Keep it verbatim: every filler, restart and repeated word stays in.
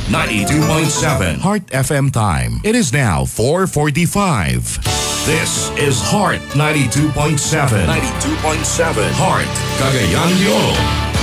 ninety-two point seven Heart F M time. It is now four forty-five. This is Heart ninety-two point seven. ninety-two point seven Heart, Cagayan de Oro.